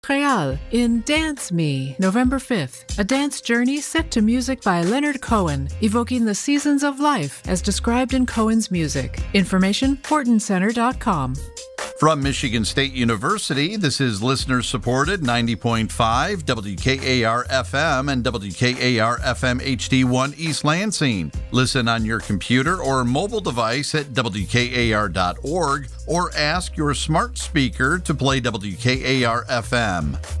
Real in Dance Me, November 5th, a dance journey set to music by Leonard Cohen, evoking the seasons of life as described in Cohen's music. Information, HortonCenter.com. From Michigan State University, this is listener-supported 90.5 WKAR-FM and WKAR-FM HD1 East Lansing. Listen on your computer or mobile device at WKAR.org or ask your smart speaker to play WKAR-FM.